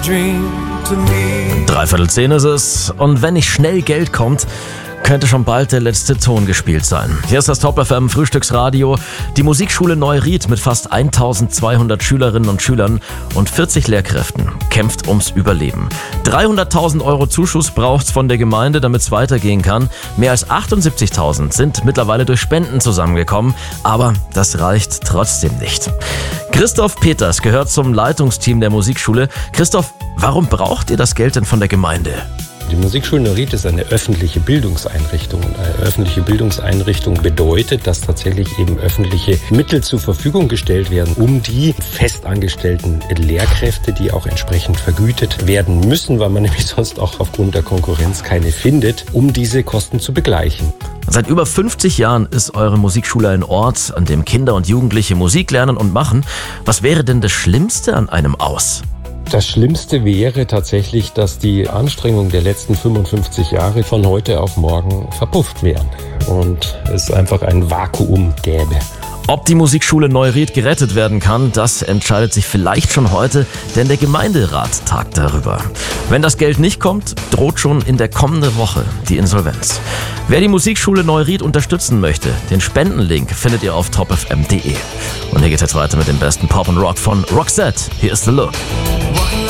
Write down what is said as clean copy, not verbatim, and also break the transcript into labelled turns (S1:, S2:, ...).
S1: 9:15 ist es, und wenn nicht schnell Geld kommt, könnte schon bald der letzte Ton gespielt sein. Hier ist das Top FM Frühstücksradio. Die Musikschule Neuried mit fast 1200 Schülerinnen und Schülern und 40 Lehrkräften kämpft ums Überleben. 300.000 Euro Zuschuss braucht's von der Gemeinde, damit es weitergehen kann. Mehr als 78.000 sind mittlerweile durch Spenden zusammengekommen, aber das reicht trotzdem nicht. Christoph Peters gehört zum Leitungsteam der Musikschule. Christoph, warum braucht ihr das Geld denn von der Gemeinde?
S2: Die Musikschule Neuried ist eine öffentliche Bildungseinrichtung. Und eine öffentliche Bildungseinrichtung bedeutet, dass tatsächlich eben öffentliche Mittel zur Verfügung gestellt werden, um die festangestellten Lehrkräfte, die auch entsprechend vergütet werden müssen, weil man nämlich sonst auch aufgrund der Konkurrenz keine findet, um diese Kosten zu begleichen.
S1: Seit über 50 Jahren ist eure Musikschule ein Ort, an dem Kinder und Jugendliche Musik lernen und machen. Was wäre denn das Schlimmste an einem Aus?
S2: Das Schlimmste wäre tatsächlich, dass die Anstrengungen der letzten 55 Jahre von heute auf morgen verpufft wären und es einfach ein Vakuum gäbe.
S1: Ob die Musikschule Neuried gerettet werden kann, das entscheidet sich vielleicht schon heute, denn der Gemeinderat tagt darüber. Wenn das Geld nicht kommt, droht schon in der kommenden Woche die Insolvenz. Wer die Musikschule Neuried unterstützen möchte, den Spendenlink findet ihr auf topfm.de. Und hier geht's jetzt weiter mit dem besten Pop und Rock von Roxette. Hier ist The Look.